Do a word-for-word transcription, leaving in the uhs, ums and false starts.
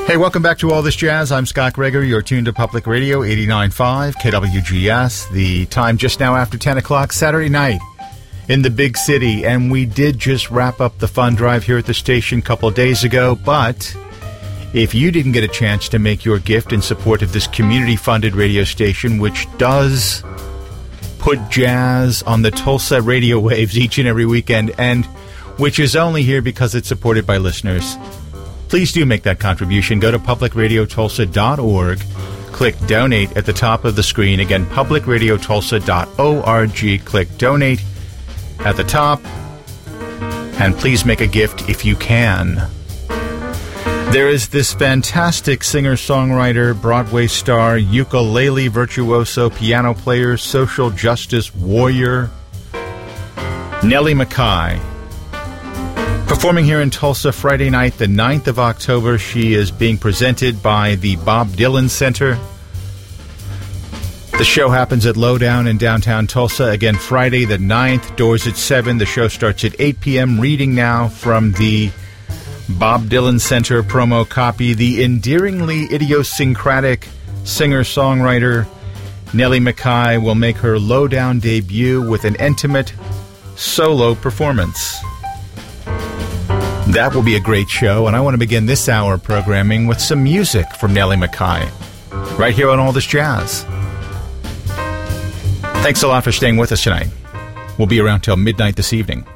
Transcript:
Hey, welcome back to All This Jazz. I'm Scott Greger. You're tuned to Public Radio eighty-nine point five K W G S. The time just now after ten o'clock Saturday night in the big city. And we did just wrap up the fund drive here at the station a couple of days ago. But if you didn't get a chance to make your gift in support of this community-funded radio station, which does put jazz on the Tulsa radio waves each and every weekend, and which is only here because it's supported by listeners, please do make that contribution. Go to public radio tulsa dot org. Click Donate at the top of the screen. Again, public radio tulsa dot org. Click Donate at the top. And please make a gift if you can. There is this fantastic singer-songwriter, Broadway star, ukulele virtuoso, piano player, social justice warrior, Nellie McKay. Performing here in Tulsa Friday night, the ninth of October. She is being presented by the Bob Dylan Center. The show happens at Lowdown in downtown Tulsa. Again, Friday the ninth, doors at seven. The show starts at eight p.m. Reading now from the Bob Dylan Center promo copy. The endearingly idiosyncratic singer-songwriter Nellie McKay will make her Lowdown debut with an intimate solo performance. That will be a great show, and I want to begin this hour of programming with some music from Nellie McKay, right here on All This Jazz. Thanks a lot for staying with us tonight. We'll be around till midnight this evening.